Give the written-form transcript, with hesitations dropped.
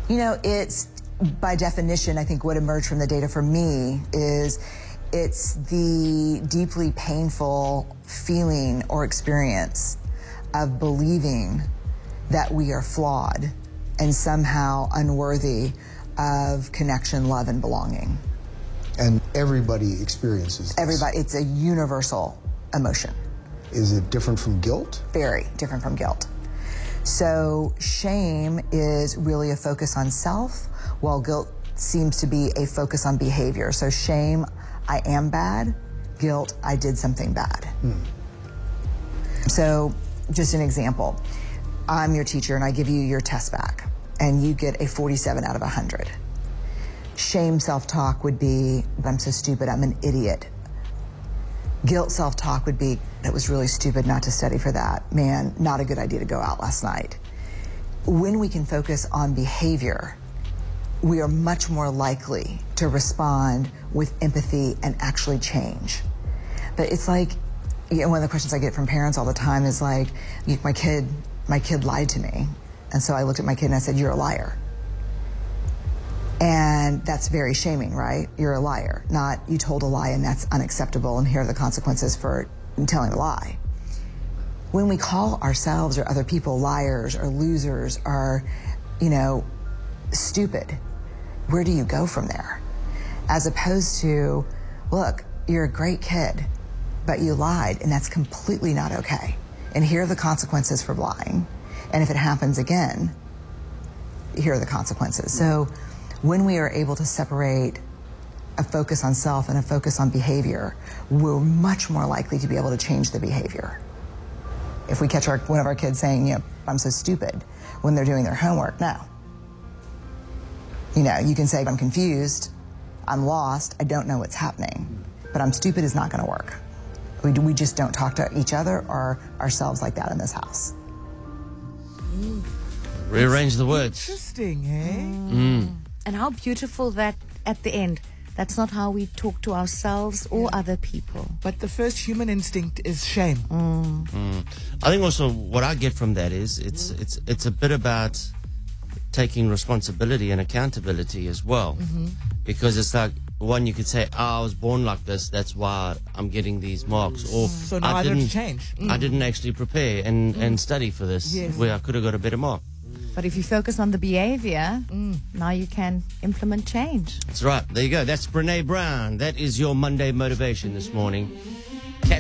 You know, it's, by definition, I think what emerged from the data for me is it's the deeply painful feeling or experience of believing that we are flawed and somehow unworthy of connection, love, and belonging. And everybody experiences this. Everybody, it's a universal emotion. Is it different from guilt? Very different from guilt. So shame is really a focus on self, while guilt seems to be a focus on behavior. So shame, I am bad. Guilt, I did something bad. So just an example. I'm your teacher and I give you your test back and you get a 47 out of 100. Shame self-talk would be, I'm so stupid, I'm an idiot. Guilt self-talk would be, it was really stupid not to study for that. Man, not a good idea to go out last night. When we can focus on behavior, we are much more likely to respond with empathy and actually change. But it's like, you know, one of the questions I get from parents all the time is like, my kid lied to me. And so I looked at my kid and I said, you're a liar. And that's very shaming, right? You're a liar, not you told a lie and that's unacceptable and here are the consequences for telling a lie. When we call ourselves or other people liars or losers or, you know, stupid, where do you go from there? As opposed to, look, you're a great kid, but you lied and that's completely not okay. And here are the consequences for lying. And if it happens again, here are the consequences. So when we are able to separate a focus on self and a focus on behavior, we're much more likely to be able to change the behavior. If we catch one of our kids saying, you know, I'm so stupid, when they're doing their homework, no. You know, you can say, I'm confused, I'm lost, I don't know what's happening, but I'm stupid is not gonna work. We just don't talk to each other or ourselves like that in this house. Rearrange the words. Interesting, eh? And how beautiful that at the end, that's not how we talk to ourselves or other people. But the first human instinct is shame. I think also what I get from that is it's a bit about taking responsibility and accountability as well. Because it's like, one, you could say, I was born like this, that's why I'm getting these marks. Or So now I have to change. I didn't actually prepare and study for this, Yes. where I could have got a better mark. But if you focus on the behavior, now you can implement change. That's right. There you go. That's Brene Brown. That is your Monday motivation this morning.